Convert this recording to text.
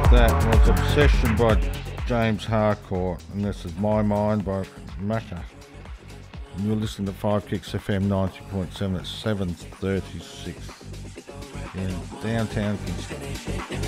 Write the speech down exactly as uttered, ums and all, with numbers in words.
That was Obsession by James Harcourt, and this is My Mind by Macca. And you're listening to Five Kicks F M ninety point seven at seven thirty-six in downtown Kingston.